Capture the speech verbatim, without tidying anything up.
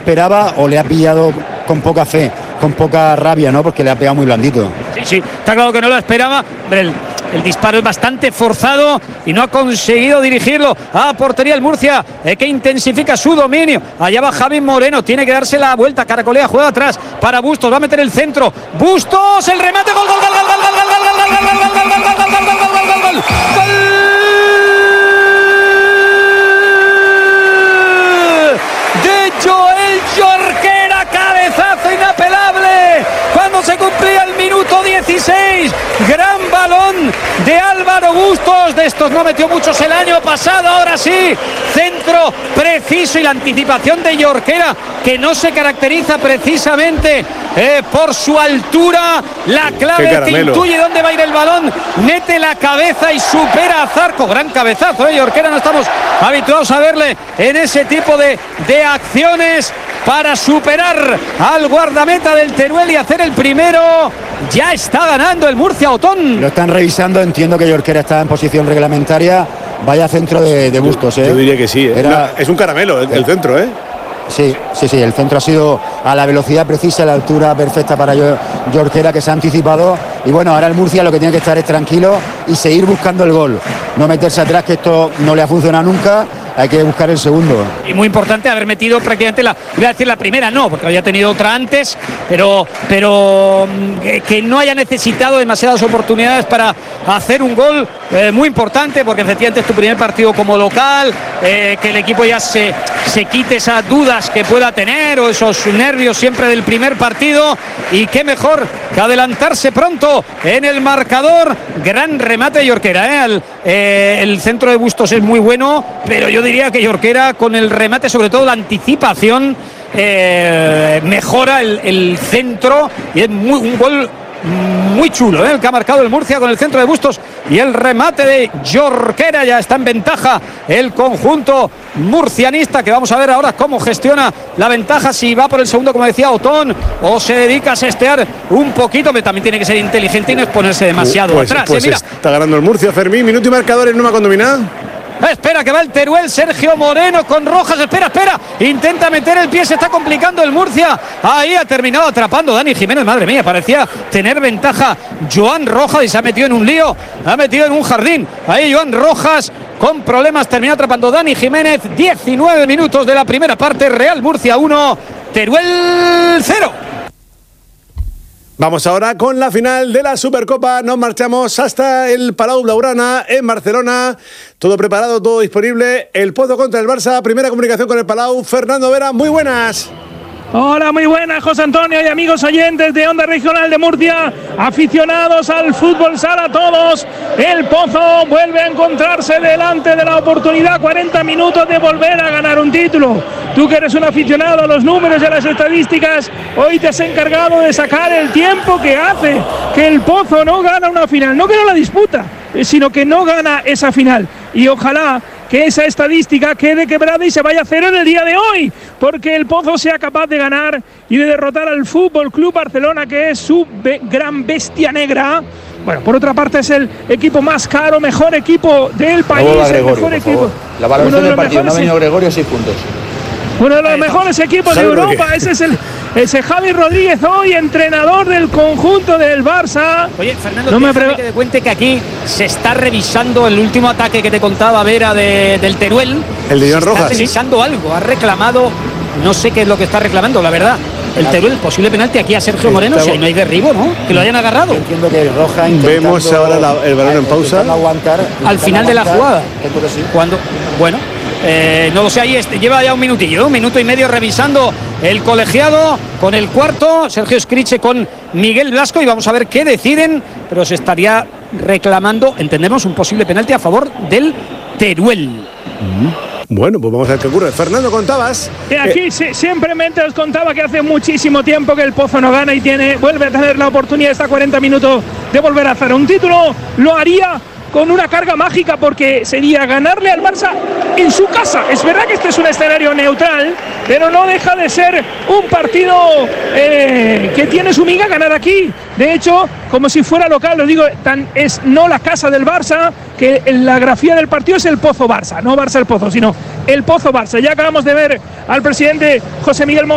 esperaba o le ha pillado con poca fe, con poca rabia, ¿no? Porque le ha pegado muy blandito. Sí, sí, está claro que no lo esperaba. El, el disparo es bastante forzado y no ha conseguido dirigirlo a portería el Murcia, eh, que intensifica su dominio. Allá va Javi Moreno, tiene que darse la vuelta, caracolea, juega atrás para Bustos, va a meter el centro. Bustos, el remate, gol, gol, gol, gol, gol, gol, gol, gol, gol, gol, gol, gol, gol, gol, gol, gol, gol, gol. De Joel Jorquera, cabezazo inapelable cuando se cumplía el minuto dieciséis. Gran balón de Álvaro Bustos, de estos no metió muchos el año pasado, ahora sí, centro preciso y la anticipación de Jorquera, que no se caracteriza precisamente eh, por su altura. La clave es que intuye dónde va a ir el balón, mete la cabeza y supera a Zarco. Gran cabezazo, eh, Jorquera, no estamos habituados a verle en ese tipo de, de acciones para superar al guardameta del Teruel y hacer el primero. Ya está ganando el Murcia, Otón. Lo están revisando, entiendo que Jorquera está en posición reglamentaria. Vaya centro de, de Bustos, ¿eh? Yo diría que sí, ¿eh? Era, Una, es un caramelo el, el centro, ¿eh? Sí, sí, sí, el centro ha sido a la velocidad precisa, a la altura perfecta para Jorquera, que se ha anticipado. Y bueno, ahora el Murcia lo que tiene que estar es tranquilo y seguir buscando el gol. No meterse atrás, que esto no le ha funcionado nunca. Hay que buscar el segundo. Y muy importante haber metido prácticamente la, voy a decir la primera, no, porque había tenido otra antes, pero, pero que, que no haya necesitado demasiadas oportunidades para hacer un gol eh, muy importante, porque efectivamente es tu primer partido como local, eh, que el equipo ya se, se quite esas dudas que pueda tener o esos nervios siempre del primer partido, y qué mejor que adelantarse pronto en el marcador. Gran remate de Jorquera, ¿eh? el, eh, el centro de Bustos es muy bueno, pero yo diría que Jorquera con el remate, sobre todo la anticipación, eh, mejora el, el centro, y es muy, un gol muy chulo, ¿eh? El que ha marcado el Murcia con el centro de Bustos y el remate de Jorquera. Ya está en ventaja el conjunto murcianista, que vamos a ver ahora cómo gestiona la ventaja, si va por el segundo, como decía Otón, o se dedica a sestear un poquito, pero también tiene que ser inteligente y no exponerse demasiado pues, atrás. Pues ¿eh? Mira. Está ganando el Murcia, Fermín, minuto y marcador en Numa Condominada. Espera que va el Teruel, Sergio Moreno con Rojas, espera, espera, intenta meter el pie, se está complicando el Murcia, ahí ha terminado atrapando Dani Jiménez, madre mía, parecía tener ventaja Joan Rojas y se ha metido en un lío, ha metido en un jardín, ahí Joan Rojas con problemas, termina atrapando Dani Jiménez. Diecinueve minutos de la primera parte, Real Murcia uno, Teruel cero. Vamos ahora con la final de la Supercopa. Nos marchamos hasta el Palau Blaugrana en Barcelona. Todo preparado, todo disponible. El Pozo contra el Barça. Primera comunicación con el Palau. Fernando Vera, muy buenas. Hola, muy buenas, José Antonio y amigos oyentes de Onda Regional de Murcia, aficionados al fútbol sala todos. El Pozo vuelve a encontrarse delante de la oportunidad, cuarenta minutos de volver a ganar un título. Tú que eres un aficionado a los números y a las estadísticas, hoy te has encargado de sacar el tiempo que hace que el Pozo no gana una final, no que no la disputa, sino que no gana esa final. Y ojalá que esa estadística quede quebrada y se vaya a cero en el día de hoy, porque el Pozo sea capaz de ganar y de derrotar al Fútbol Club Barcelona, que es su be- gran bestia negra. Bueno, por otra parte es el equipo más caro, mejor equipo del país, no el Gregorio, mejor equipo. favor. La valoración del partido, no ha venido Gregorio, seis puntos. Uno de los mejores equipos de Europa, ese es el ese Javi Rodríguez, hoy entrenador del conjunto del Barça. Oye, Fernando, no me déjame pre- que te cuente que aquí se está revisando el último ataque que te contaba Vera de, del Teruel. El de Joan Rojas. Está revisando algo, ha reclamado, no sé qué es lo que está reclamando, la verdad. El Teruel, posible penalti aquí a Sergio Moreno, si ahí no hay derribo, ¿no? Que lo hayan agarrado. Yo entiendo que Roja Vemos ahora la, el balón en pausa. Aguantar, Al final de la jugada. Sí. Cuando, bueno, eh, no lo sé, ahí este, lleva ya un minutillo, un minuto y medio revisando el colegiado con el cuarto, Sergio Scriche con Miguel Blasco, y vamos a ver qué deciden, pero se estaría reclamando, entendemos, un posible penalti a favor del Teruel. Bueno, pues vamos a ver qué ocurre. Fernando, contabas. Y aquí eh, sí, simplemente os contaba que hace muchísimo tiempo que el Pozo no gana y tiene, vuelve a tener la oportunidad, está cuarenta minutos de volver a hacer un título. Lo haría con una carga mágica, porque sería ganarle al Barça en su casa. Es verdad que este es un escenario neutral, pero no deja de ser un partido eh, que tiene su miga ganar aquí. De hecho, como si fuera local, lo digo, tan, es no la casa del Barça, que la grafía del partido es el Pozo Barça, no Barça el Pozo, sino el Pozo Barça. Ya acabamos de ver al presidente José Miguel Monge